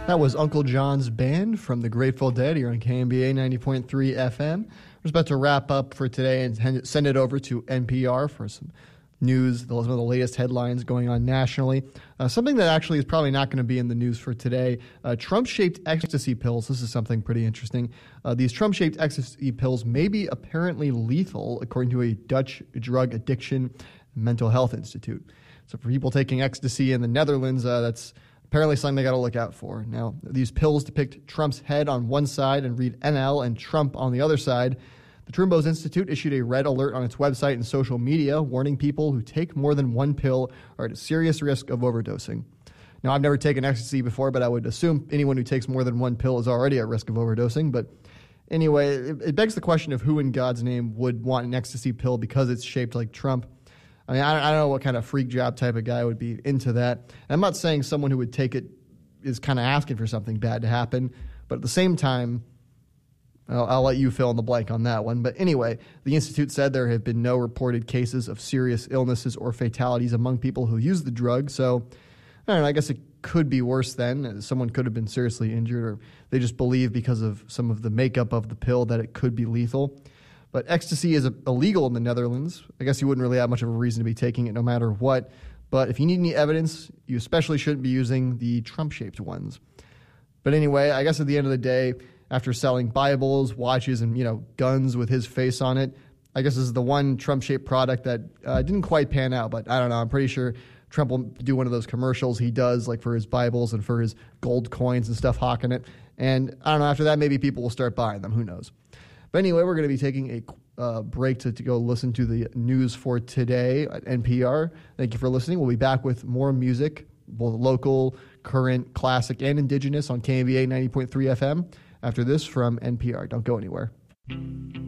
That was Uncle John's Band from the Grateful Dead here on KMBA 90.3 FM. We're just about to wrap up for today and send it over to NPR for some news, some of the latest headlines going on nationally. Something that actually is probably not going to be in the news for today, Trump-shaped ecstasy pills. This is something pretty interesting. These Trump-shaped ecstasy pills may be apparently lethal, according to a Dutch drug addiction mental health institute. So for people taking ecstasy in the Netherlands, that's apparently something they got to look out for. Now, these pills depict Trump's head on one side and read NL and Trump on the other side. The Trumbos Institute issued a red alert on its website and social media, warning people who take more than one pill are at a serious risk of overdosing. Now, I've never taken ecstasy before, but I would assume anyone who takes more than one pill is already at risk of overdosing. But anyway, it begs the question of who in God's name would want an ecstasy pill because it's shaped like Trump. I mean, I don't know what kind of freak job type of guy would be into that. And I'm not saying someone who would take it is kind of asking for something bad to happen, but at the same time, I'll let you fill in the blank on that one. But anyway, the Institute said there have been no reported cases of serious illnesses or fatalities among people who use the drug. So, I don't know, I guess it could be worse then. Someone could have been seriously injured, or they just believe because of some of the makeup of the pill that it could be lethal. But ecstasy is illegal in the Netherlands. I guess you wouldn't really have much of a reason to be taking it no matter what. But if you need any evidence, you especially shouldn't be using the Trump-shaped ones. But anyway, I guess at the end of the day, after selling Bibles, watches, and guns with his face on it, I guess this is the one Trump-shaped product that didn't quite pan out. But I don't know. I'm pretty sure Trump will do one of those commercials he does, like for his Bibles and for his gold coins and stuff, hawking it. And I don't know. After that, maybe people will start buying them. Who knows? But anyway, we're going to be taking a break to go listen to the news for today at NPR. Thank you for listening. We'll be back with more music, both local, current, classic, and indigenous on KMBA 90.3 FM after this from NPR. Don't go anywhere.